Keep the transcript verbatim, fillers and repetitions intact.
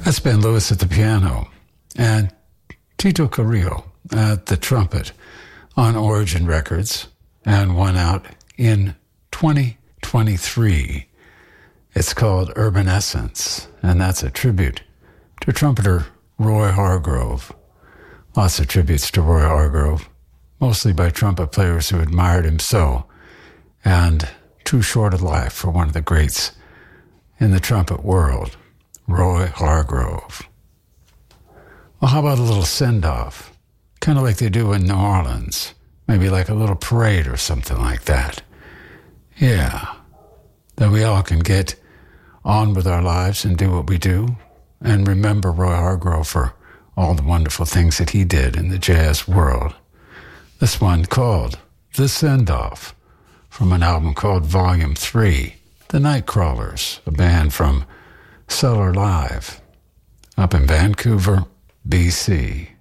That's Ben Lewis at the piano and Tito Carrillo at the trumpet on Origin Records, and one out in twenty twenty-three. It's called Urban Essence, and that's a tribute to trumpeter Roy Hargrove. Lots of tributes to Roy Hargrove, mostly by trumpet players who admired him so, and too short a life for one of the greats in the trumpet world, Roy Hargrove. Well, how about a little send-off? Kind of like they do in New Orleans. Maybe like a little parade or something like that. Yeah. That we all can get on with our lives and do what we do and remember Roy Hargrove for all the wonderful things that he did in the jazz world. This one called The Send-Off from an album called Volume three, The Nightcrawlers, a band from Cellar Live up in Vancouver, B C